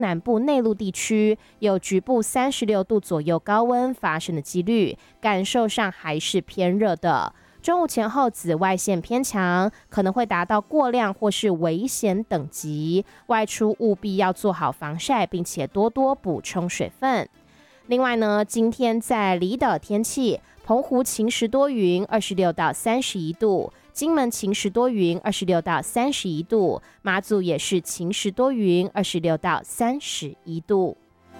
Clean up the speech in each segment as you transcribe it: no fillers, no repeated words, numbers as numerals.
南部内陆地区有局部36度左右高温发生的几率，感受上还是偏热的。中午前后紫外线偏强，可能会达到过量或是危险等级，外出务必要做好防晒，并且多多补充水分。另外呢，今天在离岛天气，澎湖晴时多云，26到31度；金门晴时多云，26到31度；马祖也是晴时多云，26到31度。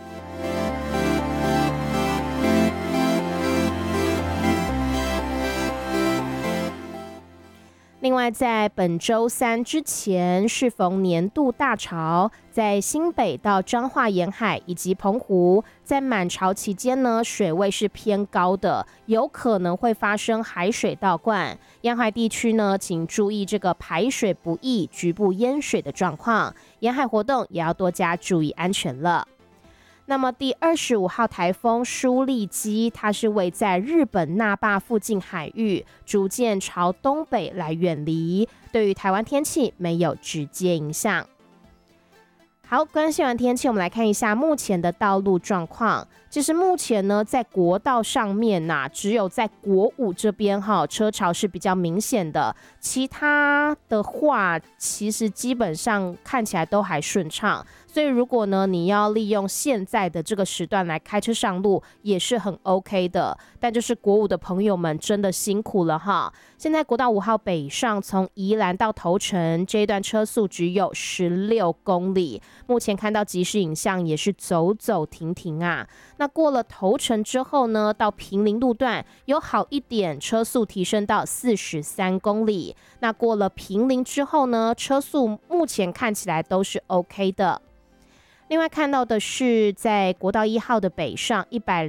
另外，在本周三之前，适逢年度大潮，在新北到彰化沿海以及澎湖，在满潮期间呢，水位是偏高的，有可能会发生海水倒灌。沿海地区呢，请注意这个排水不易、局部淹水的状况，沿海活动也要多加注意安全了。那么第25号台风舒力基，它是位在日本那霸附近海域，逐渐朝东北来远离，对于台湾天气没有直接影响。好，关心完天气，我们来看一下目前的道路状况。其实目前呢，在国道上面只有在国五这边车潮是比较明显的，其他的话其实基本上看起来都还顺畅。所以如果呢你要利用现在的这个时段来开车上路，也是很 OK 的。但就是国五的朋友们真的辛苦了哈！现在国道5号北上从宜兰到头城这一段车速只有16公里，目前看到即时影像也是走走停停啊。那过了头城之后呢，到坪林路段有好一点，车速提升到43公里。那过了坪林之后呢，车速目前看起来都是 OK 的。另外看到的是在国道1号的北上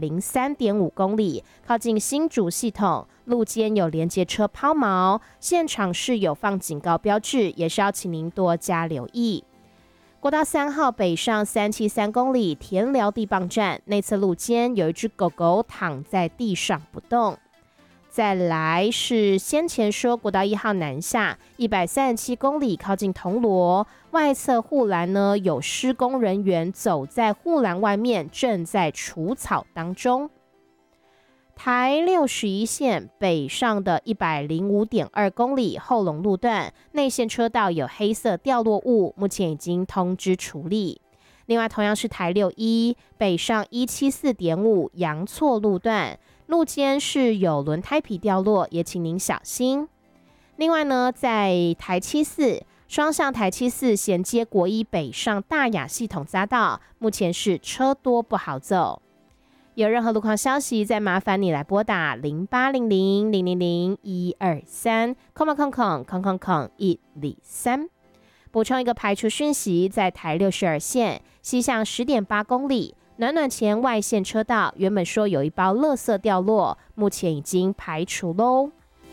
103.5 公里，靠近新竹系统，路肩有连接车抛锚，现场是有放警告标志，也是要请您多加留意。国道3号北上373公里，田寮地磅站内侧路肩有一只狗狗躺在地上不动。再来是先前说国道1号南下137公里，靠近铜锣外侧护栏呢，有施工人员走在护栏外面，正在除草当中。台61线北上的105.2公里后龙路段内线车道有黑色掉落物，目前已经通知处理。另外同样是台61北上174.5阳错路段，路肩是有轮胎皮掉落，也请您小心。另外呢，在台74双向台74衔接国一北上大雅系统匝道，目前是车多不好走。有任何路况消息，再麻烦你来拨打0800-000-123123。补充一个排除讯息，在台62线西向10.8公里暖暖前外线车道，原本说有一包垃圾掉落，目前已经排除喽。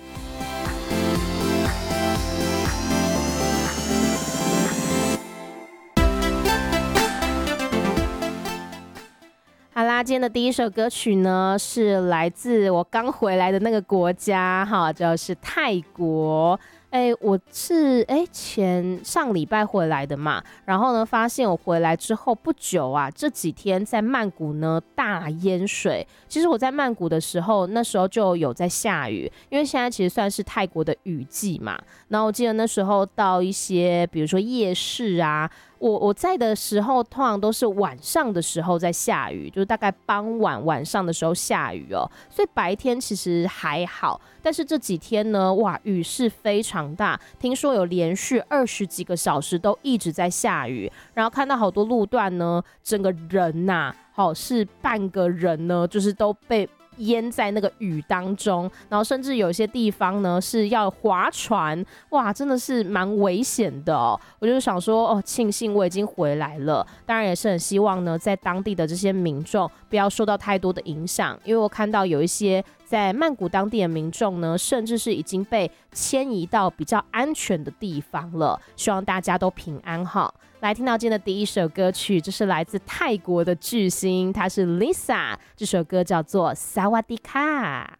好啦，今天的第一首歌曲呢，是来自我刚回来的那个国家就是泰国。我是上礼拜回来的嘛，然后呢，发现我回来之后不久这几天在曼谷呢大淹水。其实我在曼谷的时候，那时候就有在下雨，因为现在其实算是泰国的雨季嘛。然后我记得那时候到一些比如说夜市我在的时候，通常都是晚上的时候在下雨，就是大概傍晚晚上的时候下雨所以白天其实还好。但是这几天呢，哇，雨势非常大，听说有连续20几个小时都一直在下雨，然后看到好多路段呢，整个人是半个人呢，就是都被淹在那个雨当中，然后甚至有些地方呢是要划船，哇，真的是蛮危险的我就想说庆幸我已经回来了，当然也是很希望呢，在当地的这些民众不要受到太多的影响，因为我看到有一些在曼谷当地的民众呢，甚至是已经被迁移到比较安全的地方了，希望大家都平安哈。来听到今天的第一首歌曲，这是来自泰国的巨星，她是 Lisa， 这首歌叫做萨瓦迪卡。